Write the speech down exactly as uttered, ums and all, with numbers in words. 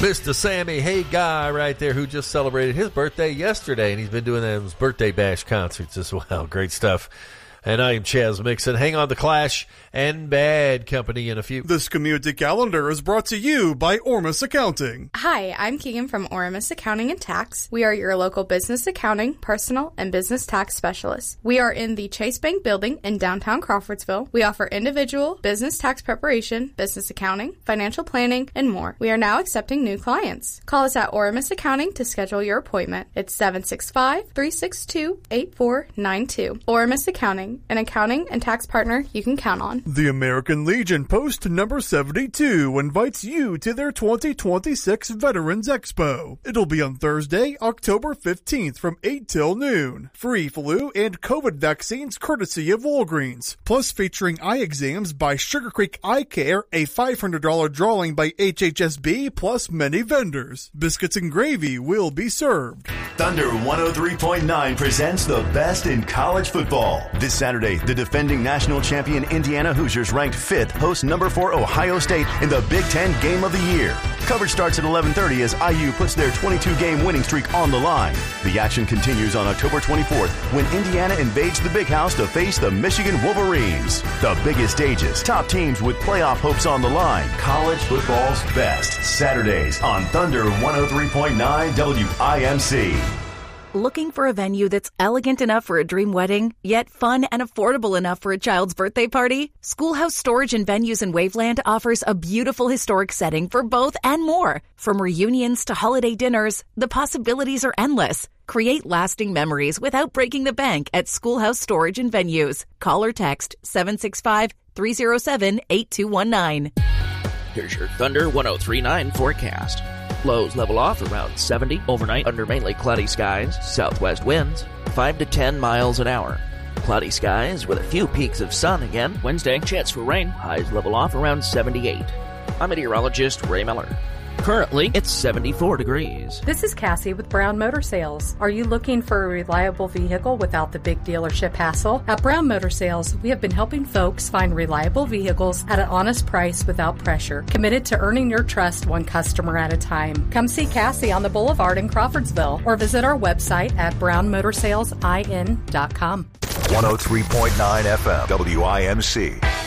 Mister Sammy Hey Guy right there, who just celebrated his birthday yesterday, and he's been doing those birthday bash concerts as well. Great stuff. And I am Chaz Mixon. Hang on, The Clash and Bad Company in a few. This community calendar is brought to you by Ormus Accounting. Hi, I'm Keegan from Ormus Accounting and Tax. We are your local business accounting, personal, and business tax specialists. We are in the Chase Bank building in downtown Crawfordsville. We offer individual, business tax preparation, business accounting, financial planning, and more. We are now accepting new clients. Call us at Ormus Accounting to schedule your appointment. It's seven six five, three six two, eight four nine two. Ormus Accounting, an accounting and tax partner you can count on. The American Legion Post number seventy-two invites you to their twenty twenty-six Veterans Expo. It'll be on Thursday, October fifteenth from eight till noon. Free flu and COVID vaccines courtesy of Walgreens. Plus featuring eye exams by Sugar Creek Eye Care, a five hundred dollars drawing by H H S B, plus many vendors. Biscuits and gravy will be served. Thunder one oh three point nine presents the best in college football. This Saturday, the defending national champion Indiana Hoosiers ranked fifth host number four Ohio State in the Big Ten Game of the Year. Coverage starts at eleven thirty as I U puts their twenty-two game winning streak on the line. The action continues on October twenty-fourth when Indiana invades the Big House to face the Michigan Wolverines. The biggest stages, top teams with playoff hopes on the line. College football's best. Saturdays on Thunder one oh three point nine W I M C. Looking for a venue that's elegant enough for a dream wedding, yet fun and affordable enough for a child's birthday party? Schoolhouse Storage and Venues in Waveland offers a beautiful historic setting for both and more. From reunions to holiday dinners, the possibilities are endless. Create lasting memories without breaking the bank at Schoolhouse Storage and Venues. Call or text seven six five, three oh seven, eight two one nine. Here's your Thunder one oh three point nine forecast. Lows level off around seventy overnight under mainly cloudy skies, southwest winds, five to ten miles an hour. Cloudy skies with a few peaks of sun again. Wednesday, chance for rain, highs level off around seventy-eight. I'm meteorologist Ray Miller. Currently, it's seventy-four degrees. This is Cassie with Brown Motor Sales. Are you looking for a reliable vehicle without the big dealership hassle? At Brown Motor Sales, we have been helping folks find reliable vehicles at an honest price without pressure, committed to earning your trust one customer at a time. Come see Cassie on the Boulevard in Crawfordsville or visit our website at brown motor sales in dot com. one oh three point nine F M W I M C.